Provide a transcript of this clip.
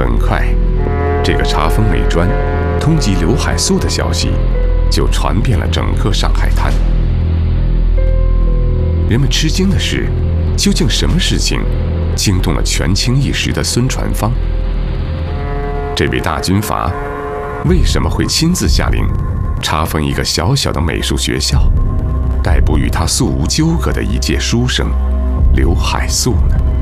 很快，这个查封美专、通缉刘海粟的消息就传遍了整个上海滩。人们吃惊的是，究竟什么事情惊动了权倾一时的孙传芳？这位大军阀为什么会亲自下令查封一个小小的美术学校，逮捕与他素无纠葛的一介书生刘海粟呢？